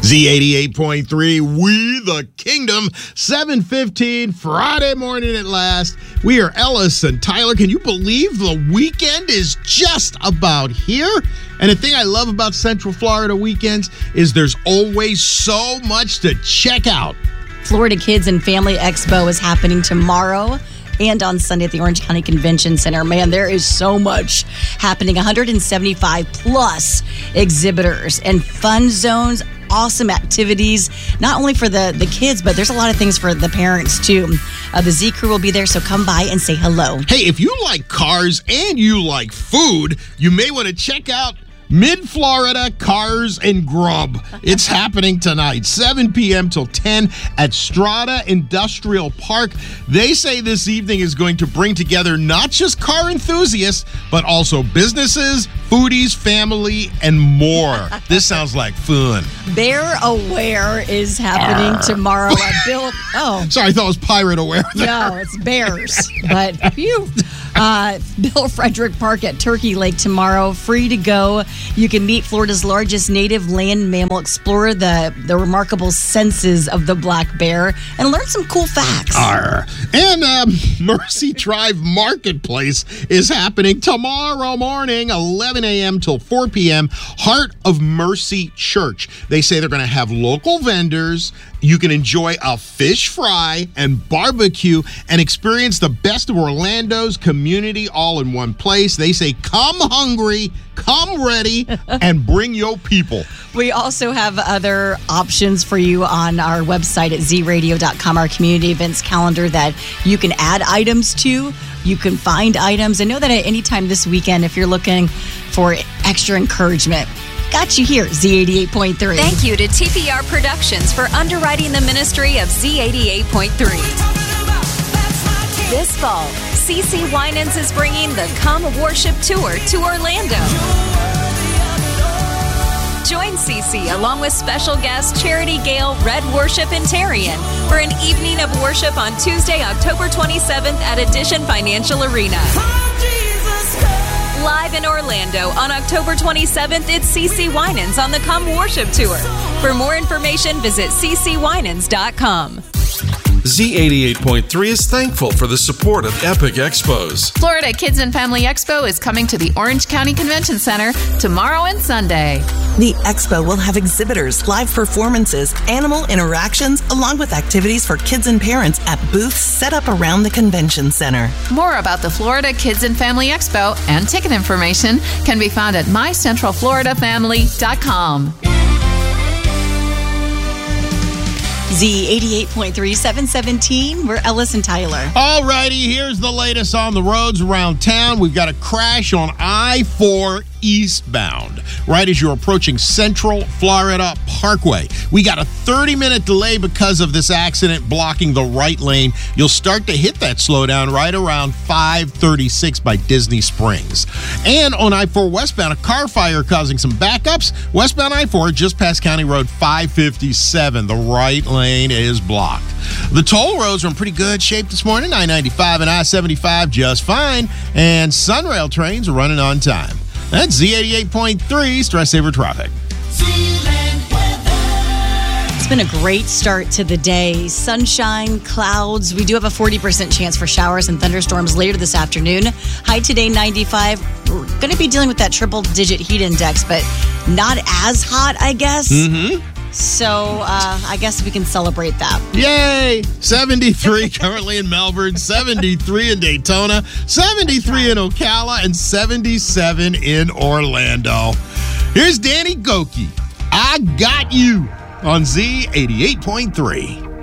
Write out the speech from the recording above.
Z88.3, We the Kingdom, 7:15, Friday morning at last. We are Ellis and Tyler. Can you believe the weekend is just about here? And the thing I love about Central Florida weekends is there's always so much to check out. Florida Kids and Family Expo is happening tomorrow and on Sunday at the Orange County Convention Center. Man, there is so much happening. 175 plus exhibitors and fun zones. Awesome activities, not only for the kids, but there's a lot of things for the parents too. The Z Crew will be there, so come by and say hello. Hey, if you like cars and you like food, you may want to check out Mid-Florida Cars and Grub. It's happening tonight, 7 p.m. till 10 at Strata Industrial Park. They say this evening is going to bring together not just car enthusiasts, but also businesses, foodies, family, and more. This sounds like fun. Bear Aware is happening tomorrow at Bill. Oh, sorry, I thought it was Pirate Aware. No, it's bears. But phew. Bill Frederick Park at Turkey Lake tomorrow. Free to go. You can meet Florida's largest native land mammal, explore the remarkable senses of the black bear, and learn some cool facts. And Mercy Drive Marketplace is happening tomorrow morning, 11 a.m. till 4 p.m. Heart of Mercy Church. They say they're going to have local vendors. You can enjoy a fish fry and barbecue and experience the best of Orlando's community all in one place. They say, come hungry, come ready, and bring your people. We also have other options for you on our website at zradio.com, our community events calendar that you can add items to. You can find items. And know that at any time this weekend, if you're looking for extra encouragement, got you here, Z88.3. Thank you to TPR Productions for underwriting the ministry of Z88.3. This fall, CeCe Winans is bringing the Come Worship Tour to Orlando. Join CeCe along with special guest Charity Gale, Red Worship, and Tarian for an evening of worship on Tuesday, October 27th at Addition Financial Arena. Live in Orlando on October 27th, it's CeCe Winans on the Come Worship Tour. For more information, visit ccwinans.com. Z88.3 is thankful for the support of Epic Expos. Florida Kids and Family Expo is coming to the Orange County Convention Center tomorrow and Sunday. The expo will have exhibitors, live performances, animal interactions, along with activities for kids and parents at booths set up around the convention center. More about the Florida Kids and Family Expo and ticket information can be found at mycentralfloridafamily.com. Z88.3, 717. We're Ellis and Tyler. All righty, here's the latest on the roads around town. We've got a crash on I-4 eastbound, right as you're approaching Central Florida Parkway. We got a 30-minute delay because of this accident blocking the right lane. You'll start to hit that slowdown right around 5:36 by Disney Springs. And on I-4 westbound, a car fire causing some backups. Westbound I-4 just past County Road 557. The right lane is blocked. The toll roads are in pretty good shape this morning. I-95 and I-75 just fine. And Sunrail trains are running on time. That's Z88.3 Stress Saver Traffic. It's been a great start to the day. Sunshine, clouds. We do have a 40% chance for showers and thunderstorms later this afternoon. High today, 95. We're going to be dealing with that triple-digit heat index, but not as hot, I guess. Mm-hmm. So I guess we can celebrate that. Yay! 73 currently in Melbourne, 73 in Daytona, 73 in Ocala, and 77 in Orlando. Here's Danny Gokey. I Got You on Z88.3.